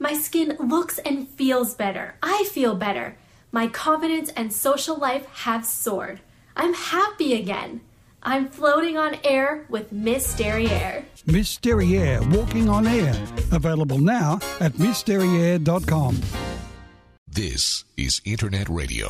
My skin looks and feels better. I feel better. My confidence and social life have soared. I'm happy again. I'm floating on air with Miss Derriere. Miss Derriere, Walking on Air. Available now at MissDerriere.com. This is Internet Radio.